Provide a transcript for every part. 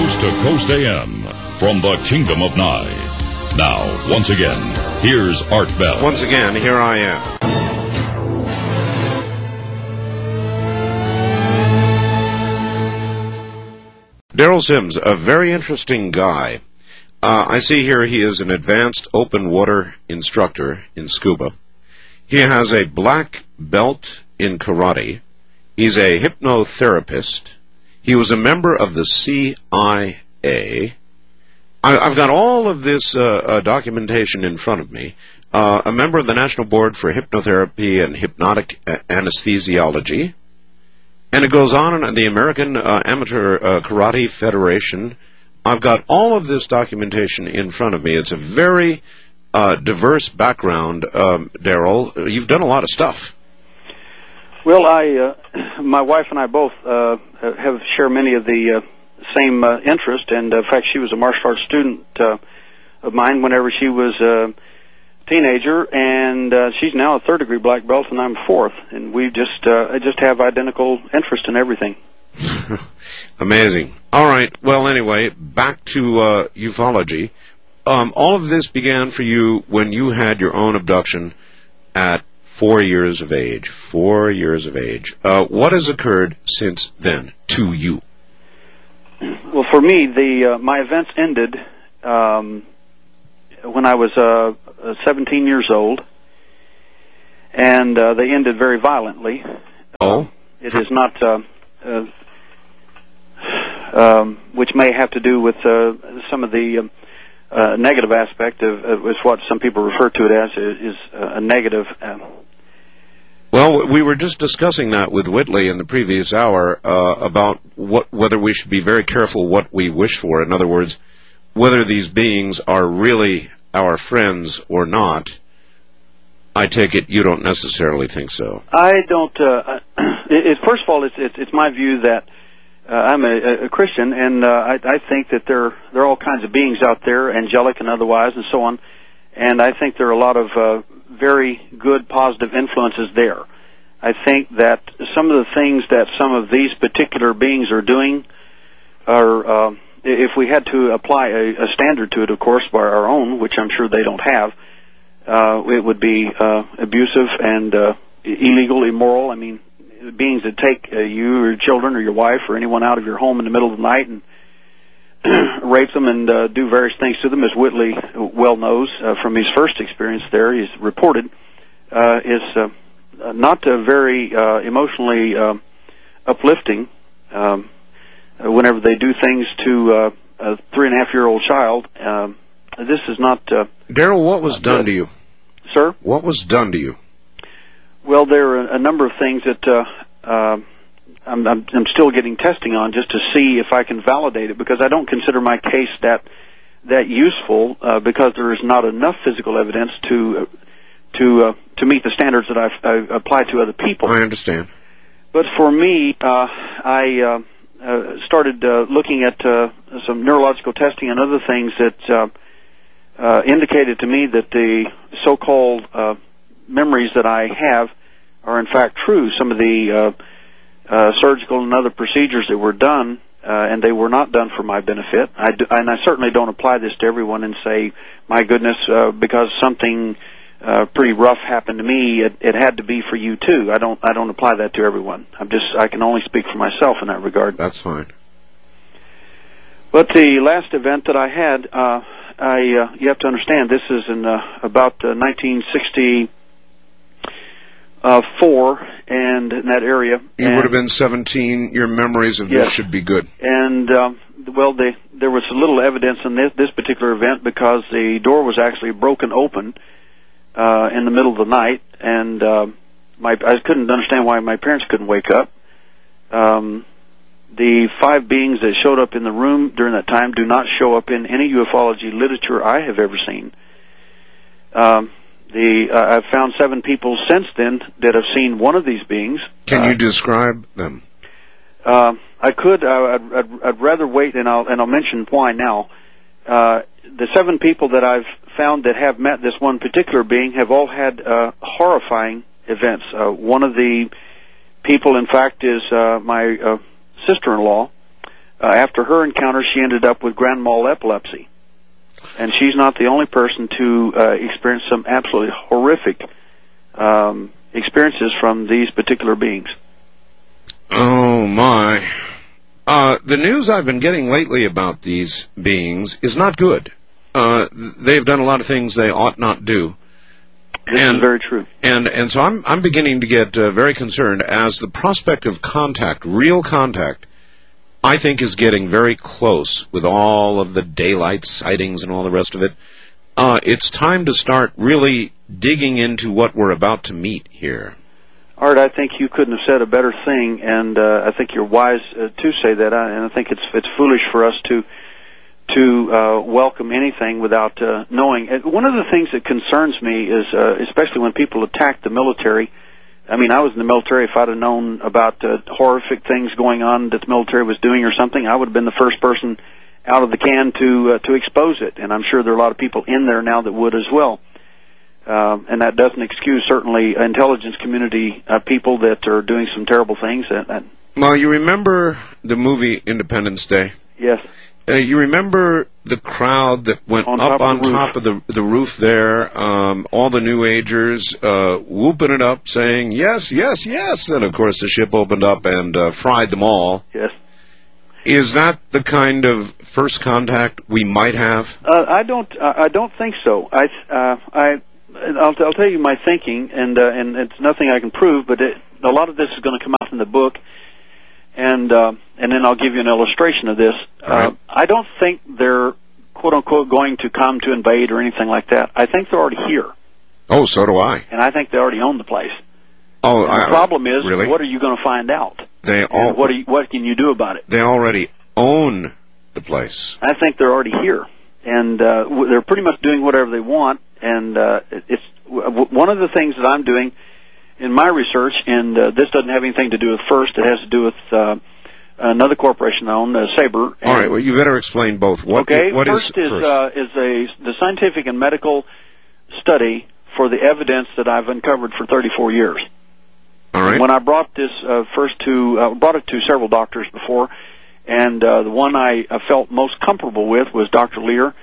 Coast to Coast AM from the Kingdom of Nye. Now, once again, here's Art Bell. Once again, here I am. Daryl Sims, a very interesting guy. I see here he is an advanced open water instructor in scuba. He has a black belt in karate. He's a hypnotherapist. He was a member of the CIA. I've got all of this documentation in front of me. A member of the National Board for Hypnotherapy and Hypnotic Anesthesiology. And it goes on in the American Amateur Karate Federation. I've got all of this documentation in front of me. It's a very diverse background, Daryl. You've done a lot of stuff. Well, my wife and I both share many of the same interests, and in fact, she was a martial arts student of mine whenever she was a teenager, and she's now a third-degree black belt, and I'm fourth, and we just have identical interest in everything. Amazing. All right. Well, anyway, back to ufology. All of this began for you when you had your own abduction at 4 years of age. 4 years of age. What has occurred since then to you? Well, for me, my events ended when I was 17 years old, and they ended very violently. Oh? It is not, which may have to do with some of the negative aspect of what some people refer to it as is a negative. Well, we were just discussing that with Whitley in the previous hour about whether we should be very careful what we wish for. In other words, whether these beings are really our friends or not. I take it you don't necessarily think so. I don't. First of all, it's my view that I'm a Christian, and I think that there are all kinds of beings out there, angelic and otherwise, and so on. And I think there are a lot of very good, positive influences there. I think that some of the things that some of these particular beings are doing are, if we had to apply a standard to it, of course, by our own, which I'm sure they don't have, it would be abusive and illegal, immoral. I mean, beings that take you or your children or your wife or anyone out of your home in the middle of the night and rape them and do various things to them, as Whitley well knows from his first experience there. He's reported is not very emotionally uplifting whenever they do things to a 3.5-year-old child. This is not... Daryl, what was done to you? Sir? What was done to you? Well, there are a number of things that I'm still getting testing on just to see if I can validate it, because I don't consider my case that useful because there is not enough physical evidence to meet the standards that I apply to other people. I understand. But for me, I started looking at some neurological testing and other things that indicated to me that the so-called memories that I have are in fact true. Some of the surgical and other procedures that were done, and they were not done for my benefit. And I certainly don't apply this to everyone and say, my goodness, because something pretty rough happened to me, it had to be for you too. I don't apply that to everyone. I can only speak for myself in that regard. That's fine. But the last event that I had, you have to understand, this is in about 1964, and in that area. You would have been 17. Your memories of this should be good. And, well, there was a little evidence in this particular event because the door was actually broken open in the middle of the night, and I couldn't understand why my parents couldn't wake up. The 5 beings that showed up in the room during that time do not show up in any ufology literature I have ever seen. I've found 7 people since then that have seen one of these beings. Can you describe them? I could. I'd rather wait, and I'll mention why now. The 7 people that I've found that have met this one particular being have all had horrifying events. One of the people, in fact, is my sister-in-law. after her encounter, she ended up with grand mal epilepsy. And she's not the only person to experience some absolutely horrific experiences from these particular beings. Oh, my. The news I've been getting lately about these beings is not good. They've done a lot of things they ought not do. This is very true. And so I'm beginning to get very concerned as the prospect of contact, real contact, I think is getting very close with all of the daylight sightings and all the rest of it. It's time to start really digging into what we're about to meet here. Art, I think you couldn't have said a better thing, and I think you're wise to say that. And I think it's foolish for us to welcome anything without knowing. One of the things that concerns me is, especially when people attack the military. I mean, I was in the military. If I'd have known about horrific things going on that the military was doing or something, I would have been the first person out of the can to expose it. And I'm sure there are a lot of people in there now that would as well. And that doesn't excuse, certainly, intelligence community people that are doing some terrible things. Well, you remember the movie Independence Day? Yes. You remember the crowd that went up on top of the roof there, all the New Agers whooping it up, saying, yes, yes, yes, and of course the ship opened up and fried them all. Yes. Is that the kind of first contact we might have? I don't think so. I'll tell you my thinking, and it's nothing I can prove, but a lot of this is going to come out in the book. And then I'll give you an illustration of this. Right. I don't think they're, quote-unquote, going to come to invade or anything like that. I think they're already here. Oh, so do I. And I think they already own the place. Oh, the problem is, really? What are you going to find out? And what can you do about it? They already own the place. I think they're already here. And they're pretty much doing whatever they want. And it's one of the things that I'm doing in my research, and this doesn't have anything to do with FIRST. It has to do with another corporation I own, Sabre. All right. Well, you better explain both. What FIRST is the scientific and medical study for the evidence that I've uncovered for 34 years. All right. When I brought this brought it to several doctors before, and the one I felt most comfortable with was Dr. Lear.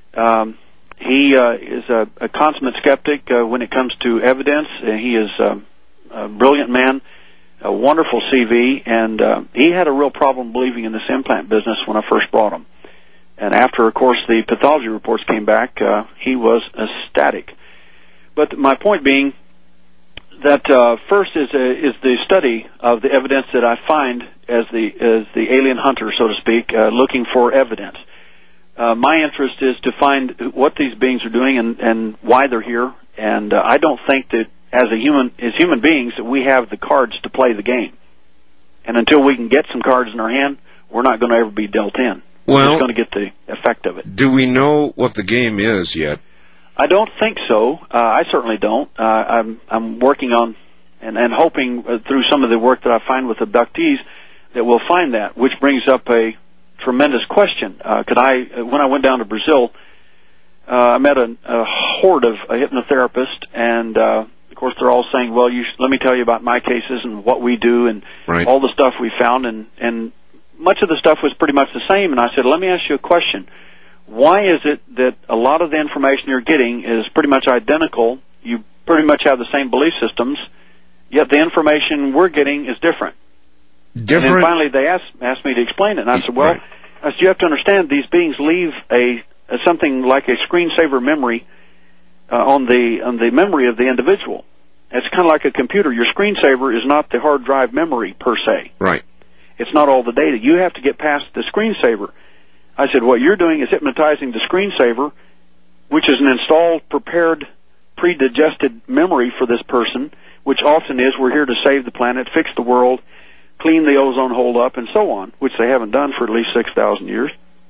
He is a consummate skeptic when it comes to evidence. He is a brilliant man, a wonderful CV, and he had a real problem believing in this implant business when I first brought him. And after, of course, the pathology reports came back, he was ecstatic. But my point being that first is the study of the evidence that I find as the alien hunter, so to speak, looking for evidence. My interest is to find what these beings are doing and why they're here. And I don't think that as human beings that we have the cards to play the game. And until we can get some cards in our hand, we're not going to ever be dealt in. We're just going to get the effect of it. Do we know what the game is yet? I don't think so. I certainly don't. I'm working on and hoping through some of the work that I find with abductees that we'll find that, which brings up a tremendous question. When I went down to Brazil, I met a horde of hypnotherapists, and of course they're all saying, well, let me tell you about my cases and what we do and right. all the stuff we found, and much of the stuff was pretty much the same. And I said, let me ask you a question. Why is it that a lot of the information you're getting is pretty much identical? You pretty much have the same belief systems, yet the information we're getting is different. And then finally they asked me to explain it, and I said, well, right. You have to understand these beings leave something like a screensaver memory on the memory of the individual. It's kind of like a computer. Your screensaver is not the hard drive memory per se. Right. It's not all the data. You have to get past the screensaver. I said, what you're doing is hypnotizing the screensaver, which is an installed, prepared, pre-digested memory for this person, which often is, we're here to save the planet, fix the world, clean the ozone hole up, and so on, which they haven't done for at least 6,000 years.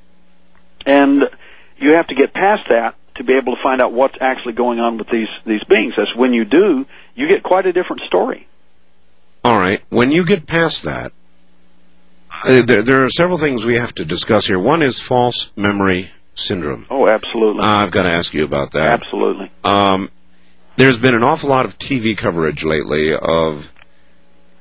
And you have to get past that to be able to find out what's actually going on with these beings. That's when you do, you get quite a different story. All right. When you get past that, there are several things we have to discuss here. One is false memory syndrome. Oh, absolutely. I've got to ask you about that. Absolutely. There's been an awful lot of TV coverage lately of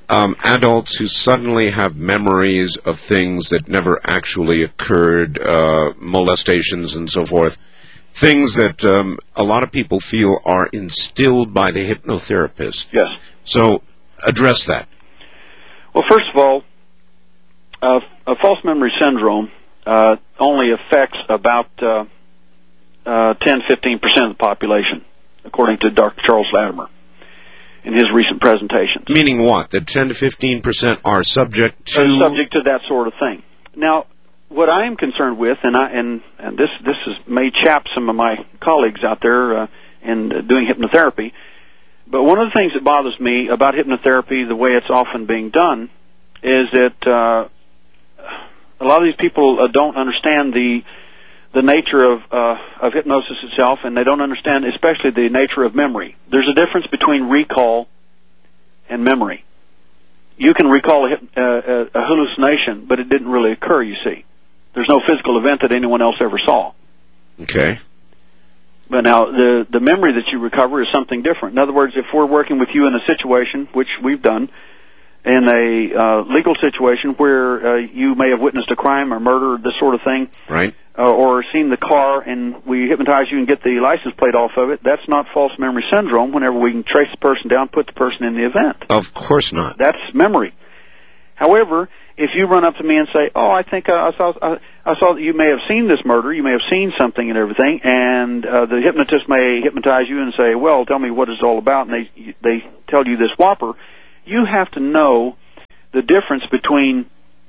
adults who suddenly have memories of things that never actually occurred, molestations and so forth, things that a lot of people feel are instilled by the hypnotherapist. Yes. So address that. Well, first of all, a false memory syndrome only affects about 10-15% of the population, according to Dr. Charles Latimer in his recent presentations. Meaning what? That 10 to 15% are subject to... subject to that sort of thing. Now, what I am concerned with, and this may chap some of my colleagues out there in doing hypnotherapy, but one of the things that bothers me about hypnotherapy, the way it's often being done, is that a lot of these people don't understand the nature of hypnosis itself, and they don't understand especially the nature of memory. There's a difference between recall and memory. You can recall a hallucination, but it didn't really occur, you see. There's no physical event that anyone else ever saw. Okay. But now, the memory that you recover is something different. In other words, if we're working with you in a situation, which we've done, in a legal situation where you may have witnessed a crime or murder, this sort of thing, right, or seen the car, and we hypnotize you and get the license plate off of it, that's not false memory syndrome whenever we can trace the person down, put the person in the event. Of course not. That's memory. However, if you run up to me and say, oh, I think I saw that you may have seen this murder, you may have seen something and everything, and the hypnotist may hypnotize you and say, well, tell me what it's all about, and they tell you this whopper, you have to know the difference between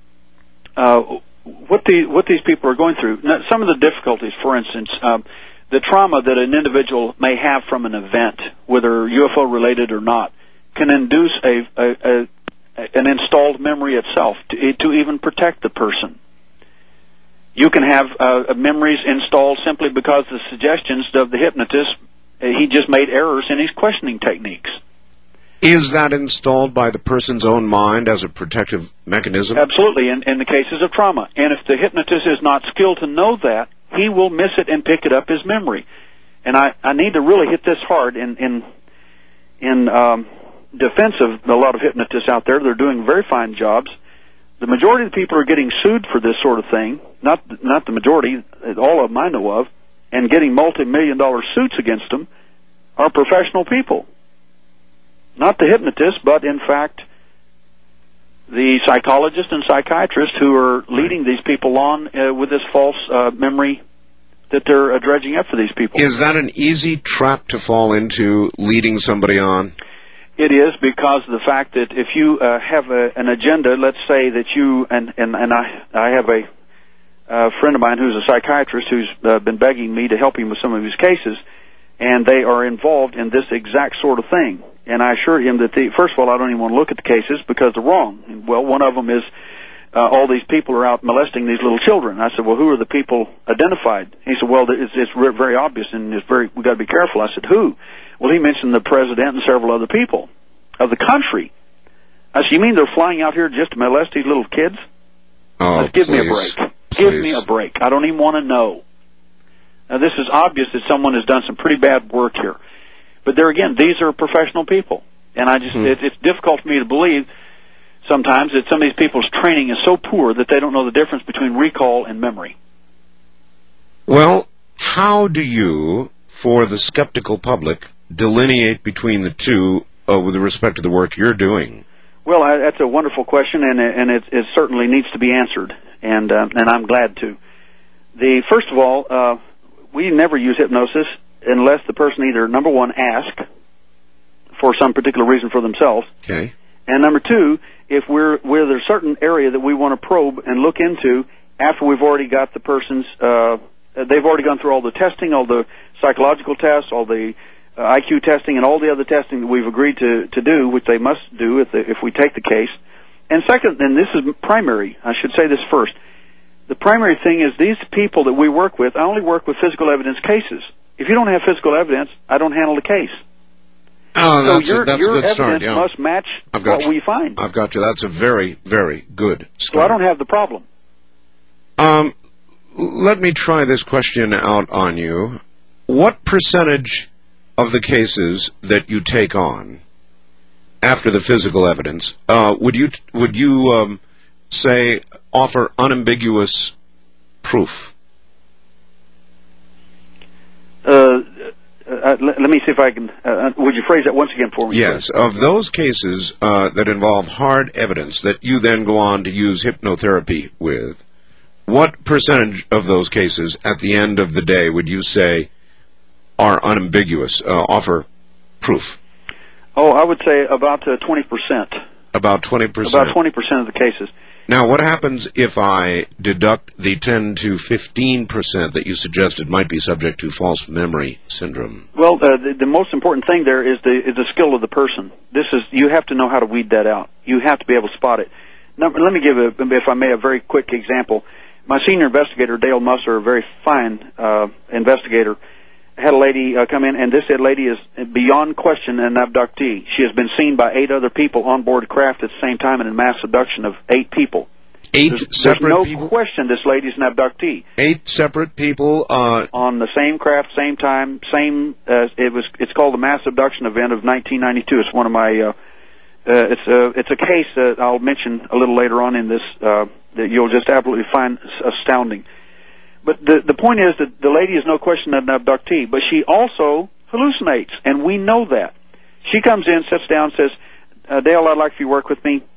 what these people are going through. Now, some of the difficulties, for instance, the trauma that an individual may have from an event, whether UFO related or not, can induce an installed memory itself to even protect the person. You can have memories installed simply because the suggestions of the hypnotist, he just made errors in his questioning techniques. Is that installed by the person's own mind as a protective mechanism? Absolutely, in the cases of trauma. And if the hypnotist is not skilled to know that, he will miss it and pick it up as memory. And I need to really hit this hard in defense of a lot of hypnotists out there. They're doing very fine jobs. The majority of the people are getting sued for this sort of thing, not the majority, all of them I know of, and getting multi-million-dollar suits against them are professional people. Not the hypnotist, but in fact the psychologists and psychiatrists who are leading these people on with this false memory that they're dredging up for these people. Is that an easy trap to fall into, leading somebody on? It is, because of the fact that if you have an agenda, let's say that you, and I have a friend of mine who's a psychiatrist who's been begging me to help him with some of his cases, and they are involved in this exact sort of thing. And I assured him that, first of all, I don't even want to look at the cases because they're wrong. And, well, one of them is all these people are out molesting these little children. I said, well, who are the people identified? He said, well, it's very obvious, and we've got to be careful. I said, who? Well, he mentioned the president and several other people of the country. I said, you mean they're flying out here just to molest these little kids? Oh, give me a break. Give me a break. I don't even want to know. Now, this is obvious that someone has done some pretty bad work here. But there again, these are professional people. And I just, it's difficult for me to believe sometimes that some of these people's training is so poor that they don't know the difference between recall and memory. Well, how do you, for the skeptical public, delineate between the two with respect to the work you're doing? Well, that's a wonderful question, and it certainly needs to be answered, and I'm glad to. First of all, we never use hypnosis unless the person either, number one, ask for some particular reason for themselves, okay, and number two, if there's a certain area that we want to probe and look into after we've already got the person's, they've already gone through all the testing, all the psychological tests, all the IQ testing, and all the other testing that we've agreed to do, which they must do if we take the case. And second, and this is primary, I should say this first, the primary thing is these people that we work with, I only work with physical evidence cases. If you don't have physical evidence, I don't handle the case. Oh, so that's your a good start. evidence must match what we find. I've got you. That's a very, very good start. So I don't have the problem. Let me try this question out on you. What percentage of the cases that you take on after the physical evidence, would you say offer unambiguous proof? Let me see if I can. Would you phrase that once again for me? Yes. Of those cases that involve hard evidence that you then go on to use hypnotherapy with, what percentage of those cases at the end of the day would you say are unambiguous, offer proof? Oh, I would say about 20%. About 20%? About 20% of the cases. Now, what happens if I deduct the 10 to 15% that you suggested might be subject to false memory syndrome? Well, the most important thing there is the skill of the person. You have to know how to weed that out. You have to be able to spot it. Now, let me give, if I may, a very quick example. My senior investigator, Dale Musser, a very fine investigator, had a lady come in, and this lady is beyond question an abductee. She has been seen by 8 other people on board a craft at the same time in a mass abduction of 8 people. There's no question this lady's an abductee. 8 separate people on the same craft, same time, same. It's called the mass abduction event of 1992. It's one of my. It's a case that I'll mention a little later on in this that you'll just absolutely find astounding. But the point is that the lady is no question an abductee, but she also hallucinates, and we know that. She comes in, sits down, says, Dale, I'd like for you to work with me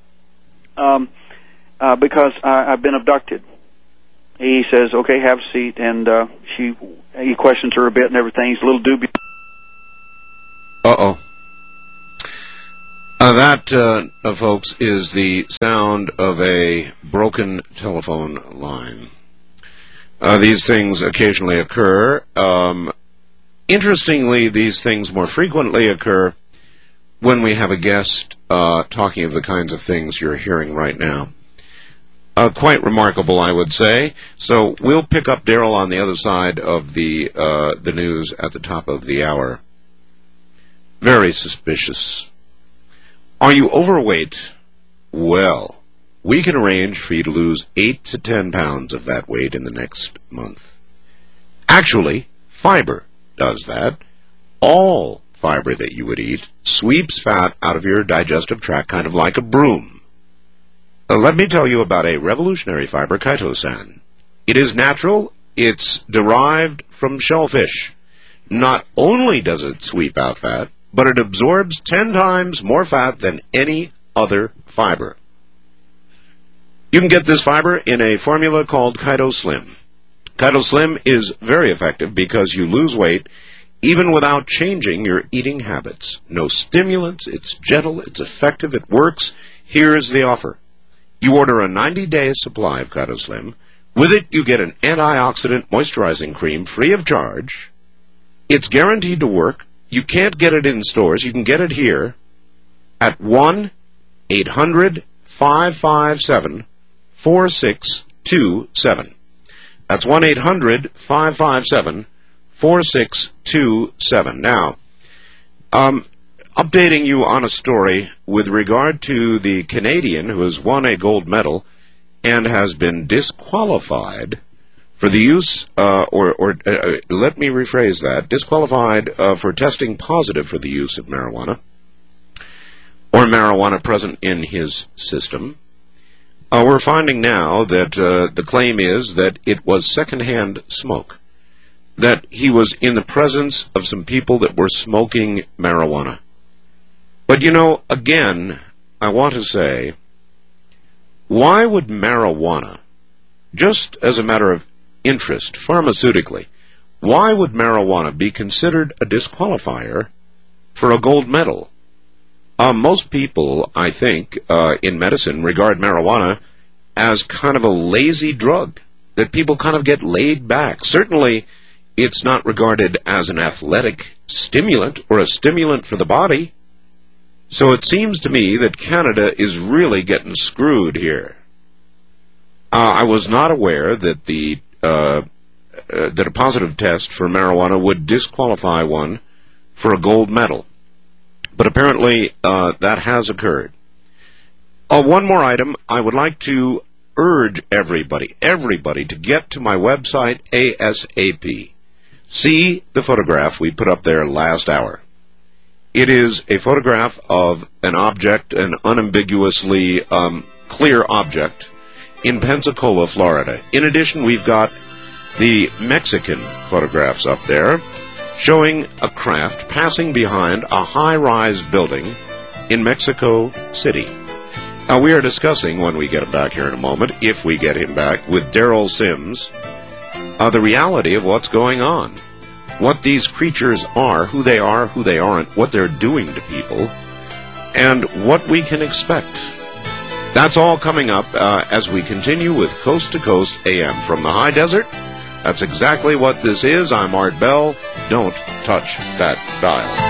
because I've been abducted. He says, okay, have a seat, and he questions her a bit and everything. He's a little dubious. Uh-oh. That, folks, is the sound of a broken telephone line. These things occasionally occur. Interestingly, these things more frequently occur when we have a guest talking of the kinds of things you're hearing right now. Quite remarkable, I would say. So we'll pick up Daryl on the other side of the news at the top of the hour. Very suspicious. Are you overweight? Well, we can arrange for you to lose 8 to 10 pounds of that weight in the next month. Actually, fiber does that. All fiber that you would eat sweeps fat out of your digestive tract kind of like a broom. Let me tell you about a revolutionary fiber, chitosan. It is natural. It's derived from shellfish. Not only does it sweep out fat, but it absorbs 10 times more fat than any other fiber. You can get this fiber in a formula called ChitoSlim. ChitoSlim is very effective because you lose weight even without changing your eating habits. No stimulants, it's gentle, it's effective, it works. Here's the offer. You order a 90-day supply of ChitoSlim. With it, you get an antioxidant moisturizing cream free of charge. It's guaranteed to work. You can't get it in stores. You can get it here at 1-800-557-4627. That's 1-800-557-4627. Now, updating you on a story with regard to the Canadian who has won a gold medal and has been disqualified for the use, let me rephrase that, disqualified for testing positive for the use of marijuana, or marijuana present in his system. We're finding now that the claim is that it was secondhand smoke, that he was in the presence of some people that were smoking marijuana. But, you know, again, I want to say, why would marijuana, just as a matter of interest, pharmaceutically, why would marijuana be considered a disqualifier for a gold medal? Most people, I think, in medicine regard marijuana as kind of a lazy drug, that people kind of get laid back. Certainly, it's not regarded as an athletic stimulant or a stimulant for the body. So it seems to me that Canada is really getting screwed here. I was not aware that that a positive test for marijuana would disqualify one for a gold medal. But apparently that has occurred. One more item. I would like to urge everybody to get to my website ASAP. See the photograph we put up there last hour. It is a photograph of an object, an unambiguously clear object, in Pensacola, Florida. In addition, we've got the Mexican photographs up there showing a craft passing behind a high-rise building in Mexico City. Now, we are discussing, when we get him back here in a moment, if we get him back, with Derrel Sims, the reality of what's going on. What these creatures are, who they aren't, what they're doing to people, and what we can expect. That's all coming up as we continue with Coast to Coast AM from the high desert. That's exactly what this is. I'm Art Bell. Don't touch that dial.